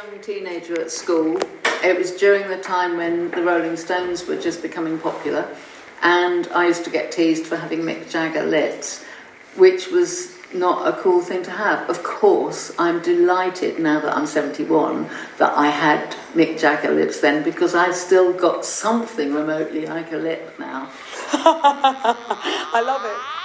young teenager at school. It was during the time when the Rolling Stones were just becoming popular, and I used to get teased for having Mick Jagger lips, which was not a cool thing to have. Of course, I'm delighted now that I'm 71 that I had Mick Jagger lips then, because I've still got something remotely like a lip now. I love it.